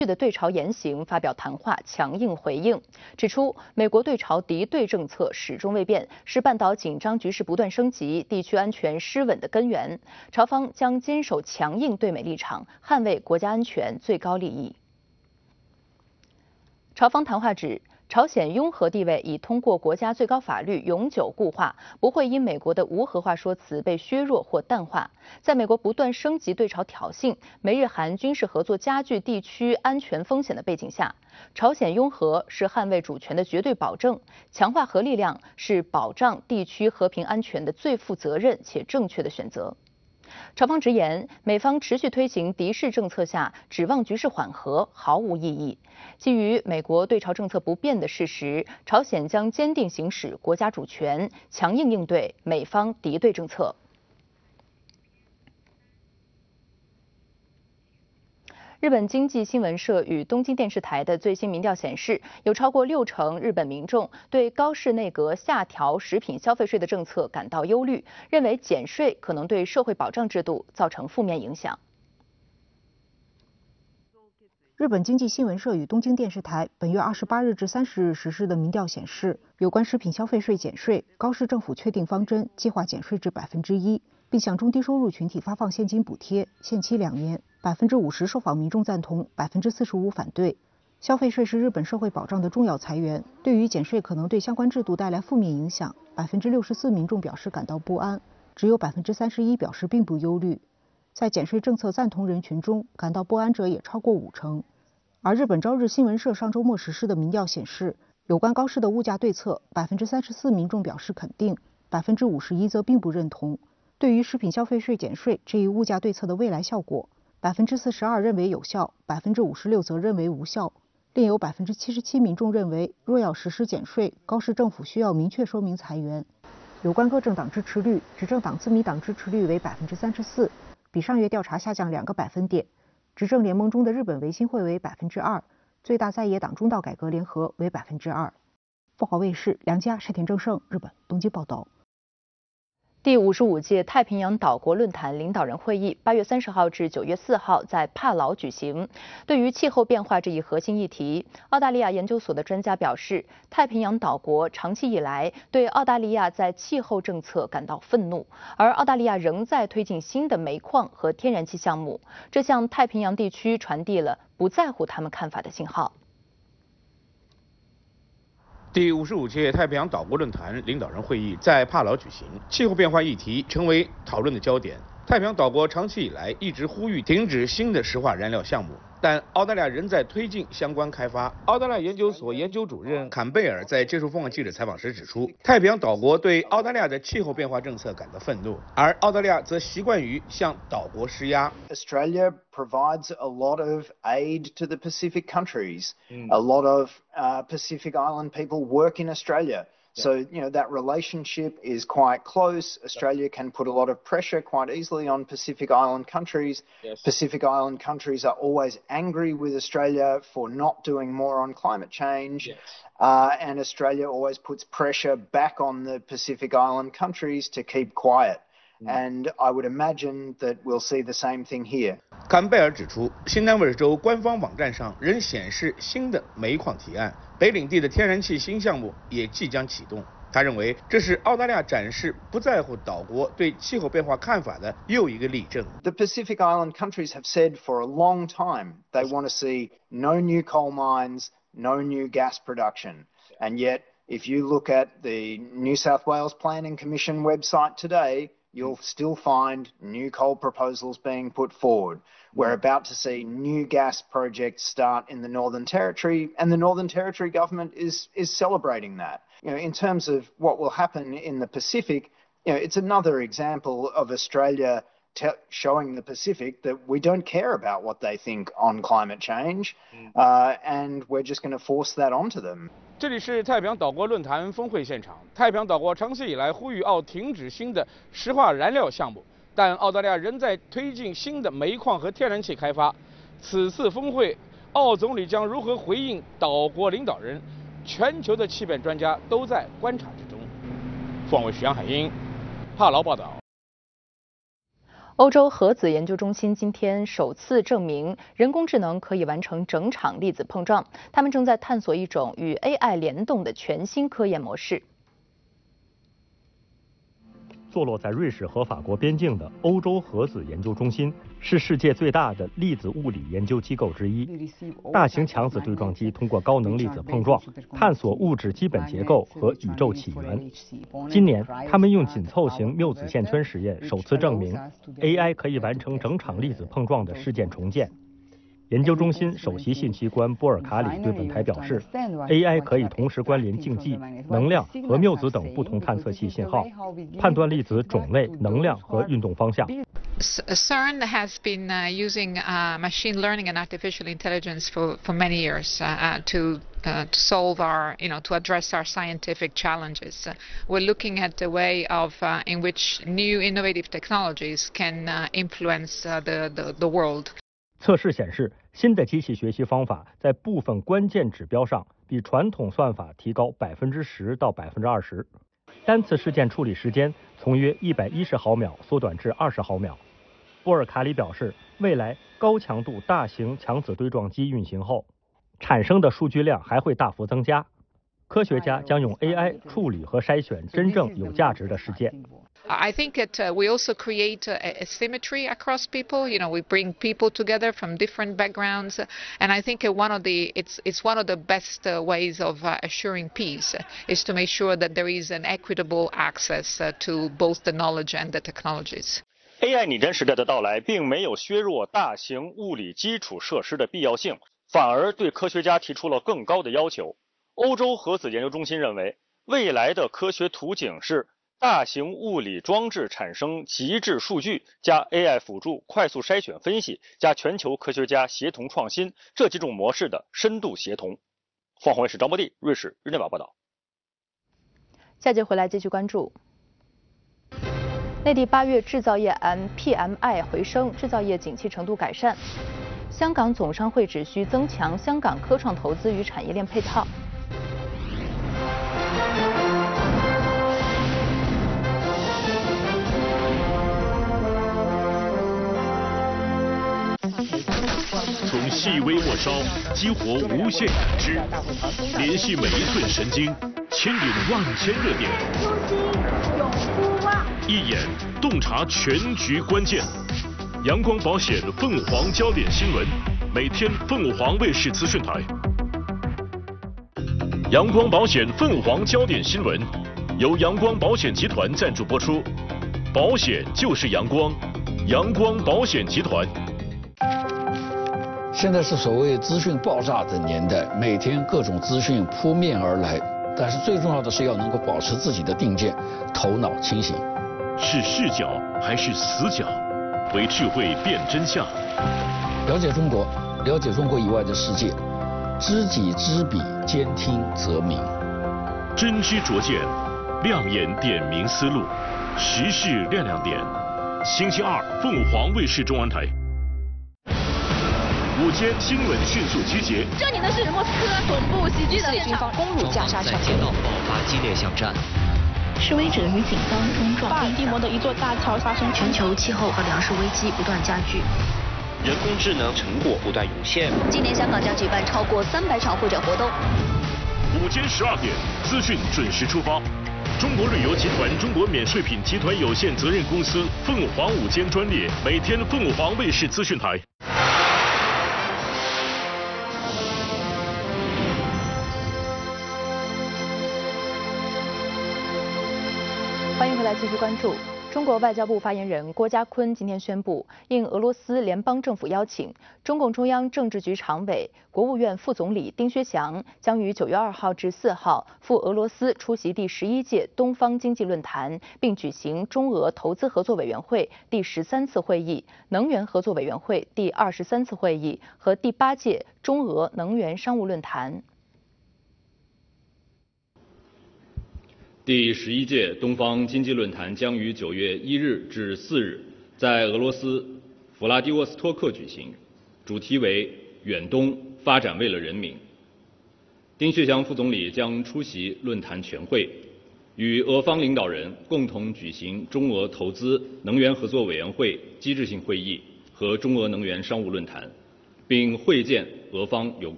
的对朝言行发表谈话，强硬回应，指出美国对朝敌对政策始终未变，是半岛紧张局势不断升级、地区安全失稳的根源。朝方将坚守强硬对美立场，捍卫国家安全最高利益。朝方谈话指，朝鲜拥核地位已通过国家最高法律永久固化，不会因美国的无核化说辞被削弱或淡化。在美国不断升级对朝挑衅、美日韩军事合作加剧地区安全风险的背景下，朝鲜拥核是捍卫主权的绝对保证，强化核力量是保障地区和平安全的最负责任且正确的选择。朝方直言，美方持续推行敌视政策下，指望局势缓和毫无意义。基于美国对朝政策不变的事实，朝鲜将坚定行使国家主权，强硬应对美方敌对政策。日本经济新闻社与东京电视台的最新民调显示，有超过60%日本民众对高市内阁下调食品消费税的政策感到忧虑，认为减税可能对社会保障制度造成负面影响。 日本经济新闻社与东京电视台本月28日至30日实施的民调显示，有关食品消费税减税，高市政府确定方针，计划减税至1%，并向中低收入群体发放现金补贴，限期2年。50%受访民众赞同，45%反对。消费税是日本社会保障的重要财源，对于减税可能对相关制度带来负面影响，64%民众表示感到不安，只有31%表示并不忧虑。在减税政策赞同人群中，感到不安者也超过50%。而日本朝日新闻社上周末实施的民调显示，有关高市的物价对策，34%民众表示肯定，51%则并不认同。对于食品消费税减税这一物价对策的未来效果，42%认为有效，56%则认为无效。另有77%民众认为，若要实施减税，高市政府需要明确说明财源。有关各政党支持率，执政党自民党支持率为34%，比上月调查下降2个百分点。执政联盟中的日本维新会为2%，最大在野党中道改革联合为2%。凤凰卫视梁家、山田正胜，日本东京报道。 第55届太平洋岛国论坛领导人会议8月30号至9月4号在帕劳举行。对于气候变化这一核心议题，澳大利亚研究所的专家表示，太平洋岛国长期以来对澳大利亚在气候政策感到愤怒，而澳大利亚仍在推进新的煤矿和天然气项目，这向太平洋地区传递了不在乎他们看法的信号。 第55届太平洋岛国论坛领导人会议在帕劳举行，气候变化议题成为讨论的焦点。太平洋岛国长期以来一直呼吁停止新的石化燃料项目，但澳大利亚仍在推进相关开发。澳大利亚研究所研究主任坎贝尔在接受凤凰记者采访时指出，太平洋岛国对澳大利亚的气候变化政策感到愤怒，而澳大利亚则习惯于向岛国施压。 Australia provides a lot of aid to the Pacific countries. A lot of Pacific Island people work in Australia. So, that relationship is quite close. Australia can put a lot of pressure quite easily on Pacific Island countries. Pacific Island countries are always angry with Australia for not doing more on climate change. And Australia always puts pressure back on the Pacific Island countries to keep quiet. And I would imagine that we'll see the same thing here. 坎贝尔指出，新南威尔士州官方网站上仍显示新的煤矿提案，北领地的天然气新项目也即将启动。他认为这是澳大利亚展示不在乎岛国对气候变化看法的又一个例证。 The Pacific Island countries have said for a long time they want to see no new coal mines, no new gas production. And yet, if you look at the New South Wales Planning Commission website today, you'll still find new coal proposals being put forward. We're about to see new gas projects start in the Northern Territory, and the Northern Territory government is celebrating that. In terms of what will happen in the Pacific, it's another example of Australia showing the Pacific that we don't care about what they think on climate change, and we're just going to force that onto them. 这里是太平洋岛国论坛峰会现场。太平洋岛国长期以来呼吁澳停止新的石化燃料项目，但澳大利亚仍在推进新的煤矿和天然气开发。此次峰会，澳总理将如何回应岛国领导人？全球的气变专家都在观察之中。凤凰卫视杨海英，帕劳报道。 欧洲核子研究中心今天首次证明人工智能可以完成整场粒子碰撞，他们正在探索一种与 AI 联动的全新科研模式。 坐落在瑞士和法国边境的欧洲核子研究中心是世界最大的粒子物理研究机构之一。大型强子对撞机通过高能粒子碰撞，探索物质基本结构和宇宙起源。今年，他们用紧凑型谬子线圈实验首次证明 AI 可以完成整场粒子碰撞的事件重建。研究中心首席信息官波尔卡里对本台表示 ，AI 可以同时关联竞技、能量和谬子等不同探测器信号，判断粒子种类、能量和运动方向。 CERN has been using machine learning and artificial intelligence for many years to solve our, to address our scientific challenges. We're looking at the way of in which new innovative technologies can influence the world. 测试显示，新的机器学习方法在部分关键指标上比传统算法提高10%到20%，单次事件处理时间从约110毫秒缩短至20毫秒。波尔卡里表示，未来高强度大型强子对撞机运行后，产生的数据量还会大幅增加。科学家将用 AI 处理和筛选真正有价值的事件。 I think we also create a symmetry across people. We bring people together from different backgrounds, and I think it's one of the best ways of assuring peace is to make sure that there is an equitable access to both the knowledge and the technologies. AI 拟真时代的到来，并没有削弱大型物理基础设施的必要性，反而对科学家提出了更高的要求。欧洲核子研究中心认为，未来的科学图景是大型物理装置产生极致数据，加 AI 辅助快速筛选分析，加全球科学家协同创新这几种模式的深度协同。凤凰卫视张博地，瑞士日内瓦报道。 下节回来继续关注。内地8月制造业 PMI 回升，制造业景气程度改善。香港总商会只需增强香港科创投资与产业链配套。 从细微末梢激活无限感知，联系每一寸神经，牵引万千热点。永不忘，一眼洞察全局关键。阳光保险凤凰焦点新闻，每天凤凰卫视资讯台。阳光保险凤凰焦点新闻由阳光保险集团赞助播出，保险就是阳光，阳光保险集团。 现在是所谓资讯爆炸的年代，每天各种资讯扑面而来，但是最重要的是要能够保持自己的定见，头脑清醒。 是视角还是死角？为智慧辨真相。 了解中国，了解中国以外的世界，知己知彼，兼听则明。 真知灼见，亮眼点明思路，时事亮亮点。星期二，凤凰卫视中文台。午间新闻迅速集结。 这里呢是莫斯科总部袭击的军方攻入加沙城， 在街道爆发激烈巷战。 示威者与警方冲撞。巴尔的摩的一座大桥发生全球气候和粮食危机不断加剧， 人工智能成果不断涌现。 今年香港将举办超过300场会展活动。 午间12点，资讯准时出发。中国旅游集团中国免税品集团有限责任公司凤凰午间专列，每天凤凰卫视资讯台。 欢迎回来，继续关注。中国外交部发言人郭家坤今天宣布，应俄罗斯联邦政府邀请，中共中央政治局常委、国务院副总理丁薛祥将于9月2号至4号赴俄罗斯出席第11届东方经济论坛，并举行中俄投资合作委员会第13次会议、能源合作委员会第23次会议和第8届中俄能源商务论坛。 第11届东方经济论坛将于9月1日至4日在俄罗斯弗拉迪沃斯托克举行，主题为“远东发展为了人民”。丁薛祥副总理将出席论坛全会， 与俄方领导人共同举行中俄投资能源合作委员会机制性会议和中俄能源商务论坛，并会见俄方有关